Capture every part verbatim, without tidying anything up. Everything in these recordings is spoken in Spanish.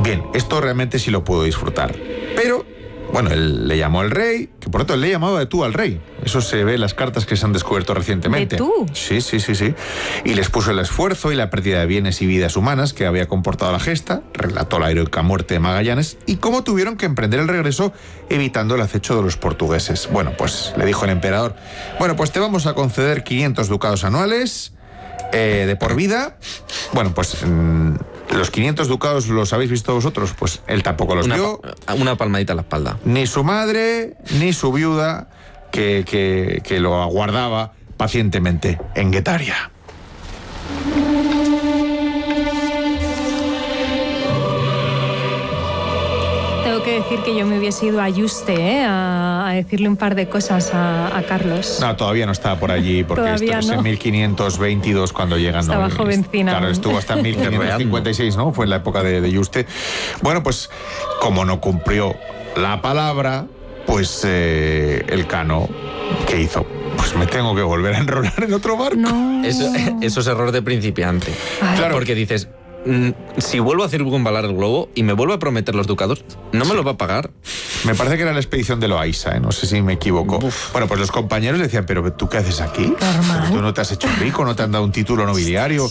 Bien, esto realmente sí lo puedo disfrutar. Pero, bueno, él le llamó al rey, que por otro, él le llamaba de tú al rey. Eso se ve en las cartas que se han descubierto recientemente. ¿De tú? Sí, sí, sí, sí. Y les puso el esfuerzo y la pérdida de bienes y vidas humanas que había comportado la gesta, relató la heroica muerte de Magallanes y cómo tuvieron que emprender el regreso evitando el acecho de los portugueses. Bueno, pues le dijo el emperador, bueno, pues te vamos a conceder quinientos ducados anuales eh, de por vida. Bueno, pues mmm, los quinientos ducados los habéis visto vosotros, pues él tampoco los una, vio. Una palmadita a la espalda. Ni su madre, ni su viuda, que, que, que lo aguardaba pacientemente en Guetaria. Tengo que decir que yo me hubiese ido a Yuste, ¿eh? a, a decirle un par de cosas a, a Carlos. No, todavía no estaba por allí, porque esto es no. en mil quinientos veintidós cuando llegan. Estaba ¿no? jovencina. Claro, estuvo hasta mil quinientos cincuenta y seis, ¿no? Fue en la época de, de Yuste. Bueno, pues como no cumplió la palabra, pues eh, el Cano, ¿qué hizo? Pues me tengo que volver a enrolar en otro barco. No. Eso, eso es error de principiante. Ay. Claro. Porque dices, mm, si vuelvo a circunvalar el globo y me vuelvo a prometer los ducados, ¿no me Sí. lo va a pagar? Me parece que era la expedición de Loaiza, ¿eh? No sé si me equivoco. Uf. Bueno, pues los compañeros decían, pero ¿tú qué haces aquí? Normal. Tú no te has hecho rico, no te han dado un título nobiliario.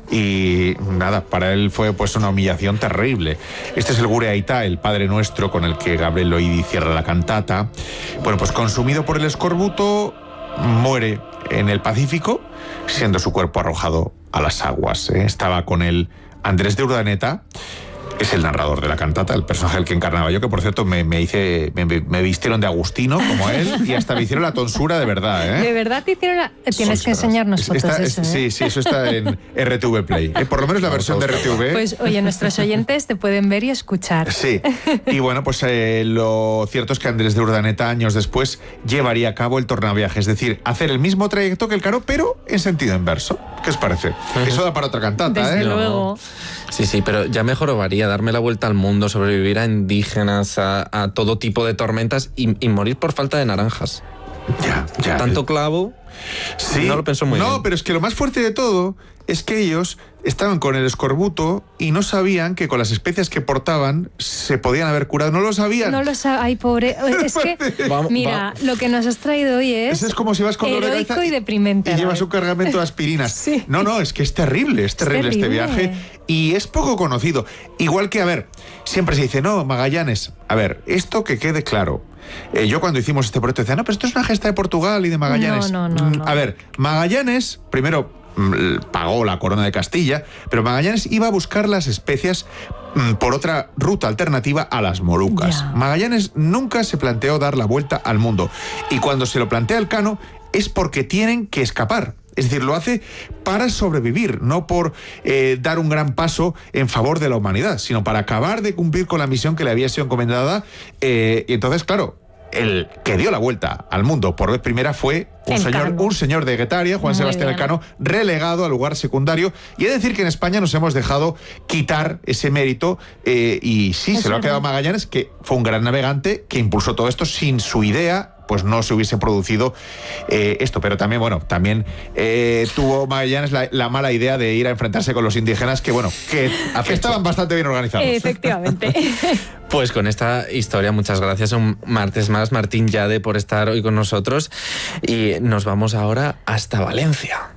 Y nada, para él fue pues una humillación terrible. Este es el Gureaita, el Padre Nuestro, con el que Gabriel Loidi cierra la cantata. Bueno, pues consumido por el escorbuto, muere en el Pacífico, siendo su cuerpo arrojado a las aguas. ¿eh? Estaba con él Andrés de Urdaneta, es el narrador de la cantata, el personaje al que encarnaba yo, que por cierto me, me hice me, me vistieron de Agustino como él y hasta me hicieron la tonsura de verdad, ¿eh? ¿De verdad te hicieron la...? Tienes que enseñarnos fotos Está, de es, eso, ¿eh? Sí, sí, eso está en R T V Play. Eh, por lo menos la versión de R T V. Pues oye, nuestros oyentes te pueden ver y escuchar. Sí, y bueno, pues eh, lo cierto es que Andrés de Urdaneta años después llevaría a cabo el tornaviaje, es decir, hacer el mismo trayecto que el Cano, pero en sentido inverso. ¿Qué os parece? Eso da para otra cantata, Desde ¿eh? luego. Sí, sí, pero ya me jorobaría darme la vuelta al mundo, sobrevivir a indígenas, a, a todo tipo de tormentas y, y morir por falta de naranjas. Ya, ya. Tanto clavo, Sí, no lo pensó muy no, bien. pero es que lo más fuerte de todo es que ellos estaban con el escorbuto y no sabían que con las especias que portaban se podían haber curado. No lo sabían. No lo sabes. Ay, pobre. Es que, Vamos, mira, lo que nos has traído hoy es, Es como si vas con dolor de heroico cabeza y deprimente. y a la llevas vez. un cargamento de aspirinas. Sí. No, no, es que es terrible, es terrible, este terrible. viaje y es poco conocido. Igual que, a ver, siempre se dice, no, Magallanes, a ver, esto que quede claro. Eh, yo cuando hicimos este proyecto decía, no, pero esto es una gesta de Portugal y de Magallanes. No, no, no, Mm, no. A ver, Magallanes, primero mm, pagó la corona de Castilla, pero Magallanes iba a buscar las especias mm, por otra ruta alternativa a las Molucas. Ya. Magallanes nunca se planteó dar la vuelta al mundo. Y cuando se lo plantea el Cano es porque tienen que escapar. Es decir, lo hace para sobrevivir, no por eh, dar un gran paso en favor de la humanidad, sino para acabar de cumplir con la misión que le había sido encomendada. Eh, y entonces, claro, el que dio la vuelta al mundo por vez primera fue un El señor, Cano. un señor de Guetaria, Juan Muy Sebastián bien. Elcano, relegado al lugar secundario. Y he de decir que en España nos hemos dejado quitar ese mérito eh, y sí, Es se lo ha verdad. quedado Magallanes, que fue un gran navegante que impulsó todo esto. Sin su idea pues no se hubiese producido eh, esto. Pero también, bueno, también eh, tuvo Magallanes la, la mala idea de ir a enfrentarse con los indígenas, que bueno, que, que estaban bastante bien organizados. Efectivamente. Pues con esta historia, muchas gracias un martes más, Martín Yade, por estar hoy con nosotros. Y nos vamos ahora hasta Valencia.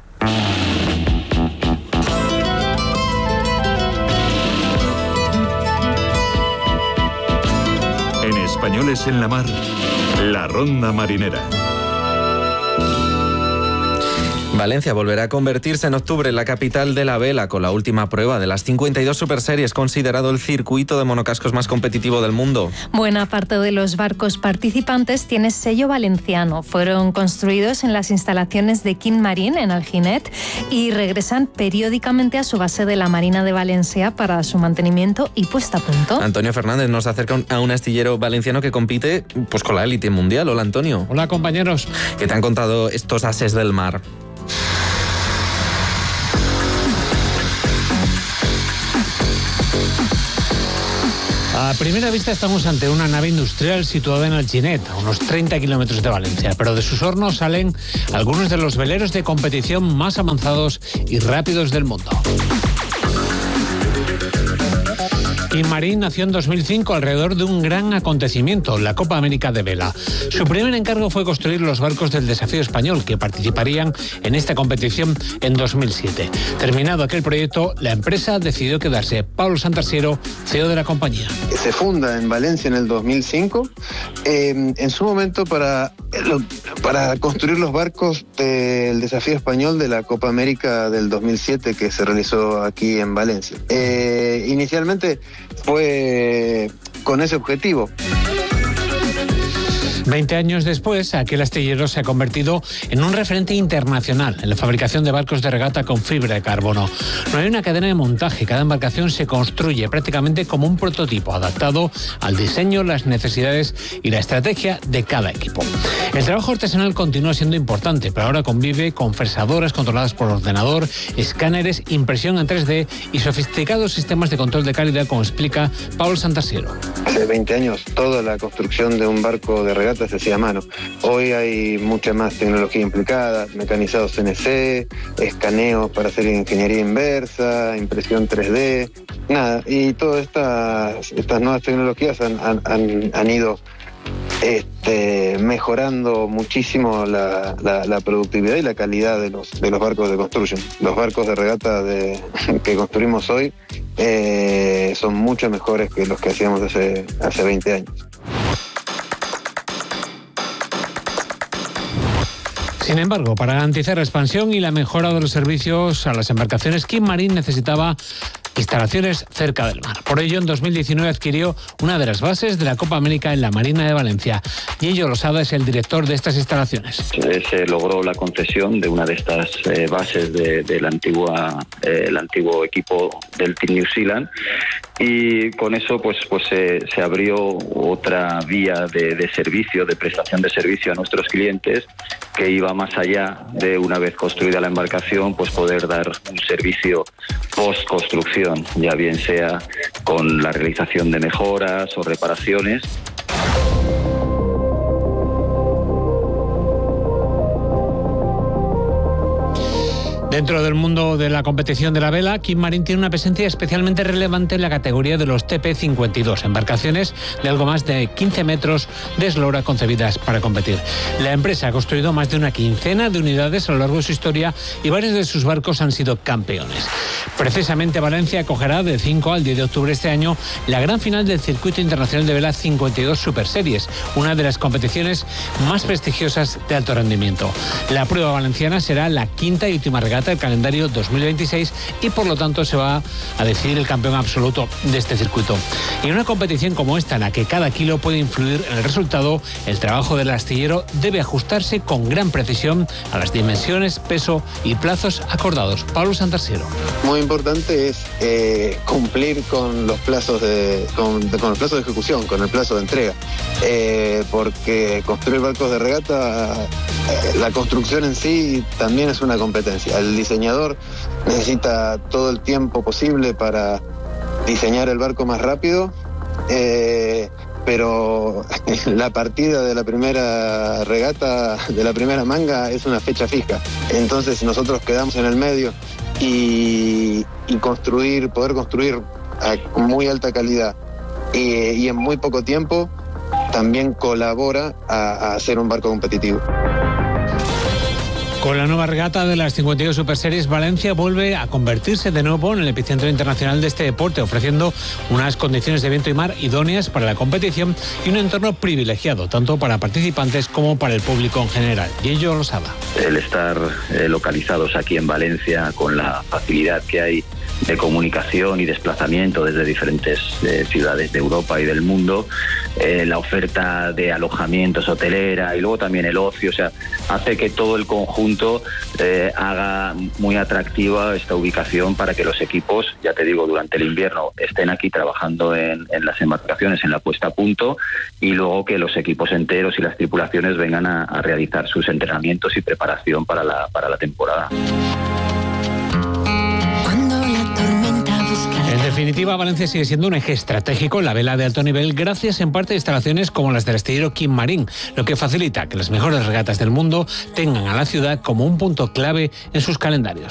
En Españoles en la Mar, la Ronda Marinera. Valencia volverá a convertirse en octubre en la capital de la vela con la última prueba de las cincuenta y dos Superseries, considerado el circuito de monocascos más competitivo del mundo. Buena parte de los barcos participantes tiene sello valenciano. Fueron construidos en las instalaciones de Quim Marín, en Alginet, y regresan periódicamente a su base de la Marina de Valencia para su mantenimiento y puesta a punto. Antonio Fernández nos acerca a un astillero valenciano que compite pues con la élite mundial. Hola, Antonio. Hola, compañeros. ¿Qué te han contado estos ases del mar? A primera vista estamos ante una nave industrial situada en Alginet, a unos treinta kilómetros de Valencia, pero de sus hornos salen algunos de los veleros de competición más avanzados y rápidos del mundo. Kim Marín nació en dos mil cinco alrededor de un gran acontecimiento, la Copa América de Vela. Su primer encargo fue construir los barcos del Desafío Español que participarían en esta competición en dos mil siete. Terminado aquel proyecto, la empresa decidió quedarse. Pablo Santarsiero, C E O de la compañía. Se funda en Valencia en el dos mil cinco, eh, en su momento para, para construir los barcos del Desafío Español de la Copa América del dos mil siete que se realizó aquí en Valencia. Eh, inicialmente fue con ese objetivo. Veinte años después, aquel astillero se ha convertido en un referente internacional en la fabricación de barcos de regata con fibra de carbono. No hay una cadena de montaje, cada embarcación se construye prácticamente como un prototipo adaptado al diseño, las necesidades y la estrategia de cada equipo. El trabajo artesanal continúa siendo importante, pero ahora convive con fresadoras controladas por ordenador, escáneres, impresión en tres D y sofisticados sistemas de control de calidad, como explica Pablo Santarsiero. Hace veinte años toda la construcción de un barco de regata se hacía a mano. Hoy hay mucha más tecnología implicada, mecanizados C N C, escaneos para hacer ingeniería inversa, impresión tres D, nada, y todas estas, estas nuevas tecnologías han, han, han ido este, mejorando muchísimo la, la, la productividad y la calidad de los, de los barcos de construcción. Los barcos de regata de, que construimos hoy eh, son mucho mejores que los que hacíamos hace, hace veinte años. Sin embargo, para garantizar la expansión y la mejora de los servicios a las embarcaciones, Kim Marín necesitaba instalaciones cerca del mar. Por ello, en dos mil diecinueve adquirió una de las bases de la Copa América en la Marina de Valencia. Yello Losada es el director de estas instalaciones. Se logró la concesión de una de estas eh, bases de, de la antigua, eh, el antiguo equipo del Team New Zealand, y con eso pues, pues eh, se abrió otra vía de, de servicio, de prestación de servicio a nuestros clientes, que iba más allá de, una vez construida la embarcación, pues poder dar un servicio post-construcción, ya bien sea con la realización de mejoras o reparaciones. Dentro del mundo de la competición de la vela, Kim Marín tiene una presencia especialmente relevante en la categoría de los T P cincuenta y dos, embarcaciones de algo más de quince metros de eslora concebidas para competir. La empresa ha construido más de una quincena de unidades a lo largo de su historia y varios de sus barcos han sido campeones. Precisamente Valencia acogerá del cinco al diez de octubre de este año la gran final del Circuito Internacional de Vela cincuenta y dos Super Series, una de las competiciones más prestigiosas de alto rendimiento. La prueba valenciana será la quinta y última regata del calendario dos mil veintiséis y por lo tanto se va a decidir el campeón absoluto de este circuito. Y en una competición como esta, en la que cada kilo puede influir en el resultado, el trabajo del astillero debe ajustarse con gran precisión a las dimensiones, peso y plazos acordados. Pablo Santarsiero. Muy importante es eh, cumplir con los plazos de con, de, con los plazos de ejecución, con el plazo de entrega, eh, porque construir barcos de regata, eh, la construcción en sí también es una competencia. El diseñador necesita todo el tiempo posible para diseñar el barco más rápido, eh, pero la partida de la primera regata, de la primera manga, es una fecha fija. Entonces nosotros quedamos en el medio y, y construir, poder construir a muy alta calidad y, y en muy poco tiempo también colabora a, a hacer un barco competitivo. Con la nueva regata de las cincuenta y dos Super Series, Valencia vuelve a convertirse de nuevo en el epicentro internacional de este deporte, ofreciendo unas condiciones de viento y mar idóneas para la competición y un entorno privilegiado, tanto para participantes como para el público en general. Yello Losada. El estar eh, localizados aquí en Valencia, con la facilidad que hay de comunicación y desplazamiento desde diferentes eh, ciudades de Europa y del mundo, eh, la oferta de alojamientos hotelera y luego también el ocio, o sea, hace que todo el conjunto eh, haga muy atractiva esta ubicación para que los equipos, ya te digo, durante el invierno estén aquí trabajando en, en las embarcaciones, en la puesta a punto, y luego que los equipos enteros y las tripulaciones vengan a, a realizar sus entrenamientos y preparación para la, para la temporada. En definitiva, Valencia sigue siendo un eje estratégico en la vela de alto nivel, gracias en parte a instalaciones como las del astillero Kim Marín, lo que facilita que las mejores regatas del mundo tengan a la ciudad como un punto clave en sus calendarios.